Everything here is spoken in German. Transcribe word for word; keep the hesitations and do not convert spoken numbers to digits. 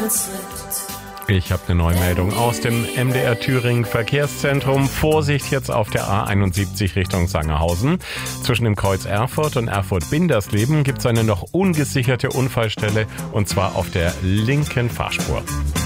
Ich habe eine neue Meldung aus dem M D R Thüringen Verkehrszentrum. Vorsicht jetzt auf der A einundsiebzig Richtung Sangerhausen. Zwischen dem Kreuz Erfurt und Erfurt-Bindersleben gibt es eine noch ungesicherte Unfallstelle, und zwar auf der linken Fahrspur.